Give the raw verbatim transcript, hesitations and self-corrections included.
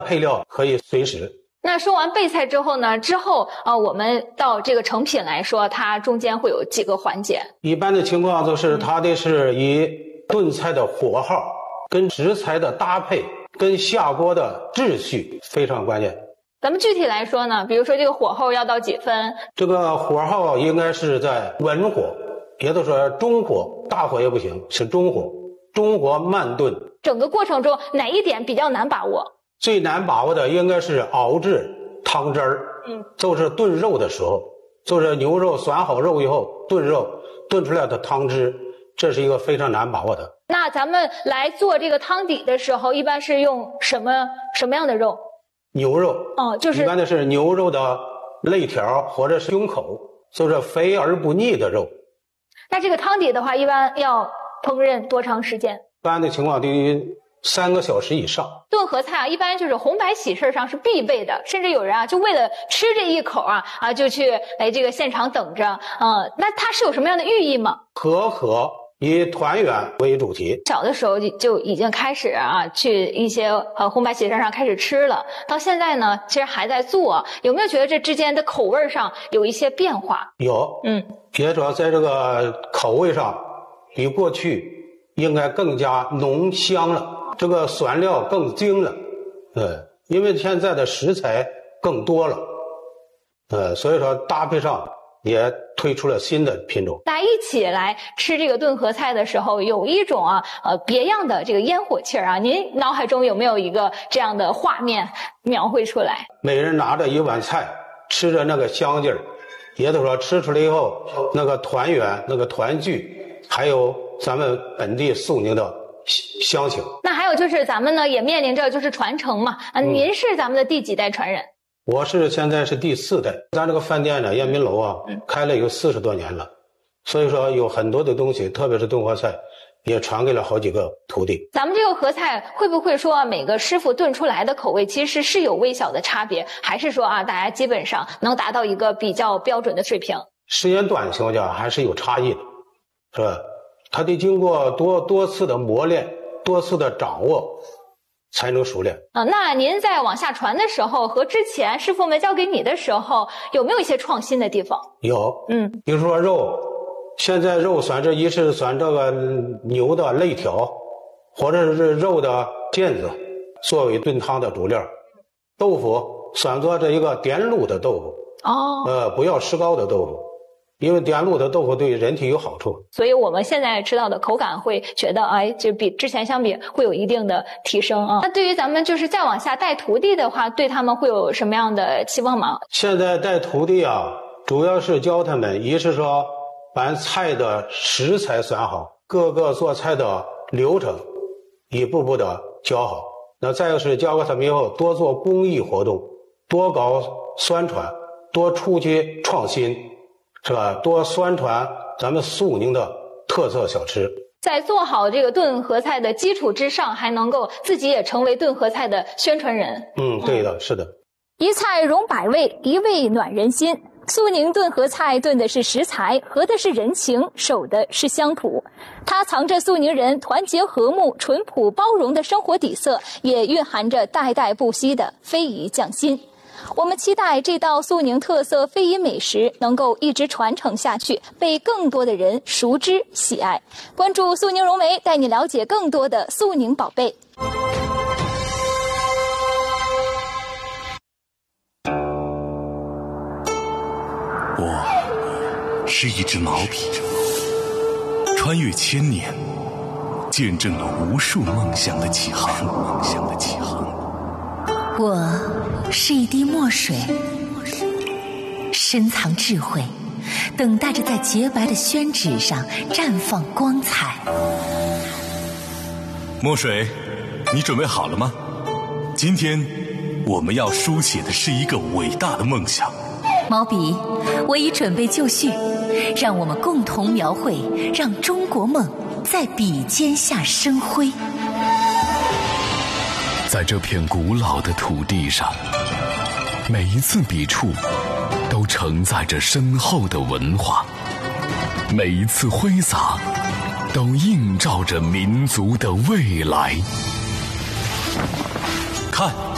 配料可以随时。 那说完备菜之后呢？之后啊、呃，我们到这个成品来说，它中间会有几个环节。 一般的情况就是它的是以炖菜的火候、跟食材的搭配、跟下锅的秩序非常关键。 咱们具体来说呢，比如说这个火候要到几分？ 这个火候应该是在文火，也就是说中火，大火也不行，是中火，中火慢炖。 整个过程中哪一点比较难把握？ 最难把握的应该是熬制汤汁儿，嗯，就是炖肉的时候，就是牛肉选好肉以后炖肉，炖出来的汤汁，这是一个非常难把握的。 那咱们来做这个汤底的时候，一般是用什么什么样的肉？ 牛肉， 哦，就是一般的是牛肉的肋条或者是胸口，就是肥而不腻的肉。 那这个汤底的话，一般要烹饪多长时间？ 一般的情况对于三个小时以上。 炖合菜啊，一般就是红白喜事上是必备的，甚至有人啊，就为了吃这一口啊啊，就去来这个现场等着。嗯，那它是有什么样的寓意吗？ 和合以团圆为主题。 小的时候就已经开始啊，去一些呃红白喜事上开始吃了，到现在呢，其实还在做。有没有觉得这之间的口味上有一些变化？ 有，嗯，也主要在这个口味上，比过去应该更加浓香了。这个选料更精了，呃，因为现在的食材更多了，呃，所以说搭配上也推出了新的品种。 大家一起来吃这个炖合菜的时候，有一种啊呃别样的这个烟火气儿啊，您脑海中有没有一个这样的画面描绘出来？ 每人拿着一碗菜，吃着那个香劲儿，也就是说吃出来以后那个团圆、那个团聚，还有咱们本地肃宁的乡情。 那还有就是咱们呢也面临着就是传承嘛，啊、嗯，您是咱们的第几代传人？ 我是现在是第四代。咱这个饭店呢，燕民楼啊，开了有四十多年了，所以说有很多的东西，特别是炖合菜，也传给了好几个徒弟。 咱们这个合菜会不会说每个师傅炖出来的口味其实是有微小的差别，还是说啊大家基本上能达到一个比较标准的水平？ 时间短的情况下还是有差异的，是吧？他得经过多多次的磨练，多次的掌握，才能熟练。 啊、呃，那您在往下传的时候和之前师傅们教给你的时候，有没有一些创新的地方？ 有，嗯，比如说肉，现在肉选这一是选这个牛的肋条，或者是肉的腱子作为炖汤的主料。豆腐选择这一个点卤的豆腐，哦，呃，不要石膏的豆腐。因为点卤的豆腐对人体有好处， 所以我们现在吃到的口感会觉得，哎，就比之前相比会有一定的提升啊。那对于咱们就是再往下带徒弟的话，对他们会有什么样的期望吗？ 现在带徒弟啊，主要是教他们，一是说把菜的食材选好，各个做菜的流程一步步的教好。那再是教过他们以后，多做公益活动，多搞宣传，多出去创新。是吧？多宣传咱们肃宁的特色小吃， 在做好这个炖合菜的基础之上，还能够自己也成为炖合菜的宣传人。 嗯，对的，是的。 一菜容百味，一味暖人心。肃宁炖合菜炖的是食材，合的是人情，守的是乡土。它藏着肃宁人团结和睦、淳朴包容的生活底色，也蕴含着代代不息的非遗匠心。我们期待这道肃宁特色非遗美食能够一直传承下去，被更多的人熟知喜爱。关注肃宁融媒，带你了解更多的肃宁宝贝。 我是一只毛笔，穿越千年，见证了无数梦想的起航，梦想的起航。 我是一滴墨水，深藏智慧，等待着在洁白的宣纸上绽放光彩。 墨水，你准备好了吗？今天我们要书写的是一个伟大的梦想。 毛笔，我已准备就绪，让我们共同描绘，让中国梦在笔尖下生辉。 在这片古老的土地上，每一次笔触都承载着深厚的文化，每一次挥洒都映照着民族的未来。 看，